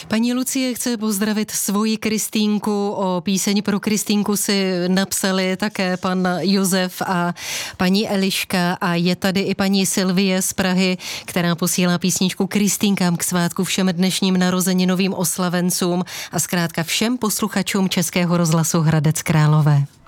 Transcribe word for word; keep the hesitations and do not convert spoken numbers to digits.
Paní Lucie chce pozdravit svoji Kristýnku. O píseň pro Kristýnku si napsali také pan Josef a paní Eliška a je tady i paní Sylvie z Prahy, která posílá písničku Kristýnkám k svátku všem dnešním narozeninovým oslavencům a zkrátka všem posluchačům Českého rozhlasu Hradec Králové.